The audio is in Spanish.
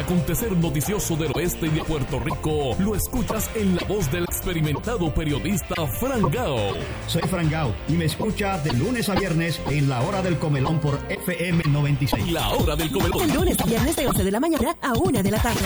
acontecer noticioso del oeste y de Puerto Rico lo escuchas en la voz del experimentado periodista Fran Gao. Soy Fran Gao y me escucha de lunes a viernes en La Hora del Comelón por FM 96. La Hora del Comelón. De lunes a viernes de 11 de la mañana a 1 de la tarde.